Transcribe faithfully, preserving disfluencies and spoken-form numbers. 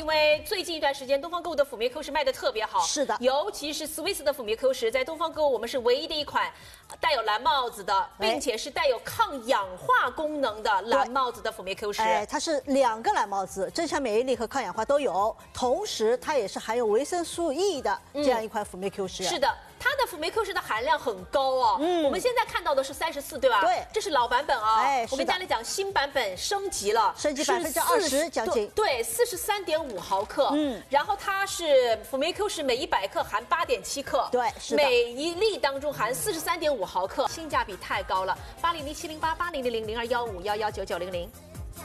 因为最近一段时间东方购物的辅酶 Q 十卖的特别好， 是的， 尤其是 Swiss 的辅酶 Q 十，在东方购物我们是唯一的一款带有蓝帽子的，并且是带有抗氧化功能的蓝帽子的辅酶 Q 十。 哎，它是两个蓝帽子，增强免疫力和抗氧化都有，同时它也是含有维生素 E 的这样一款辅酶 Q 十。 是的。 它的辅酶 Q 十的含量很高哦，嗯，我们现在看到的是三十四，对吧？ 对， 这是老版本啊。 哎， 我跟大家讲，新版本升级了， 升级百分之二十将近。 对，四十三点五毫克。嗯，然后它是辅酶 Q 十，每一百克含八点七克。 对，是的。 每一粒当中含四十三点五毫克，性价比太高了。八零零七零八八零零零零二幺五幺幺九九零零。